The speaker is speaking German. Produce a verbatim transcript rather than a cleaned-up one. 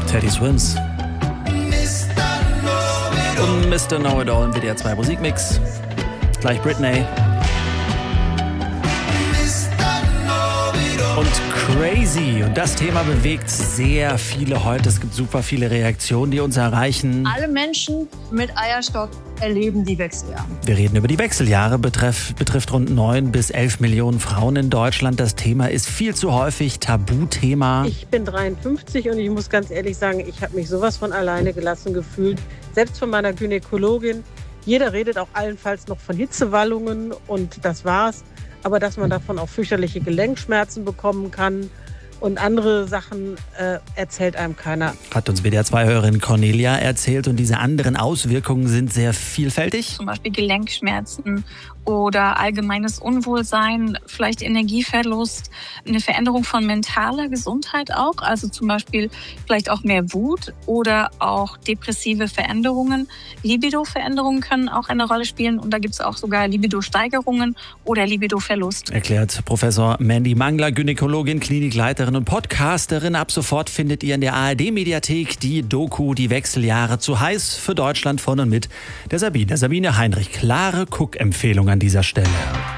Teddy Swims und Mister Know-It-All im W D R zwei Musikmix. Gleich Britney und Crazy. Und das Thema bewegt sehr viele heute. Es gibt super viele Reaktionen, die uns erreichen. Alle Menschen mit Eierstock erleben die Wechseljahre. Wir reden über die Wechseljahre, betreff, betrifft rund neun bis elf Millionen Frauen in Deutschland. Das Thema ist viel zu häufig Tabuthema. Ich bin dreiundfünfzig und ich muss ganz ehrlich sagen, ich habe mich sowas von alleine gelassen gefühlt. Selbst von meiner Gynäkologin. Jeder redet auch allenfalls noch von Hitzewallungen und das war's. Aber dass man davon auch fürchterliche Gelenkschmerzen bekommen kann und andere Sachen äh, erzählt einem keiner. Hat uns W D R zwei-Hörerin Cornelia erzählt, und diese anderen Auswirkungen sind sehr vielfältig. Zum Beispiel Gelenkschmerzen oder allgemeines Unwohlsein, vielleicht Energieverlust, eine Veränderung von mentaler Gesundheit auch, also zum Beispiel vielleicht auch mehr Wut oder auch depressive Veränderungen. Libido-Veränderungen können auch eine Rolle spielen, und da gibt es auch sogar Libido-Steigerungen oder Libido-Verlust. Erklärt Professor Mandy Mangler, Gynäkologin, Klinikleiterin und Podcasterin. Ab sofort findet ihr in der A R D-Mediathek die Doku Die Wechseljahre, zu heiß für Deutschland, von und mit der Sabine. Sabine Heinrich, klare Guckempfehlung an dieser Stelle.